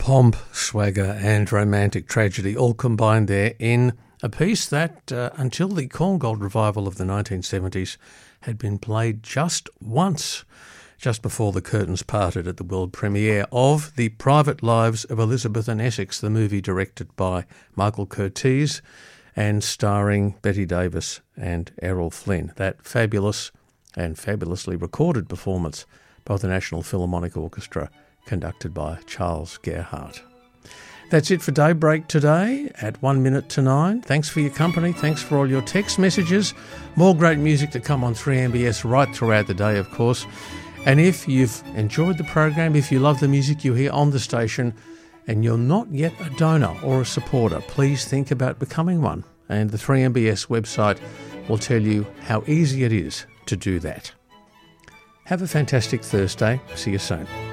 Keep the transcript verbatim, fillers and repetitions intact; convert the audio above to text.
Pomp, swagger and romantic tragedy all combined there in a piece that, uh, until the Corn Gold revival of the nineteen seventies, had been played just once, just before the curtains parted at the world premiere of The Private Lives of Elizabeth and Essex, the movie directed by Michael Curtiz and starring Betty Davis and Errol Flynn. That fabulous and fabulously recorded performance by the National Philharmonic Orchestra, conducted by Charles Gerhardt. That's it for Daybreak today at one minute to nine. Thanks for your company. Thanks for all your text messages. More great music to come on three M B S right throughout the day, of course. And if you've enjoyed the program, if you love the music you hear on the station and you're not yet a donor or a supporter, please think about becoming one. And the three M B S website will tell you how easy it is to do that. Have a fantastic Thursday. See you soon.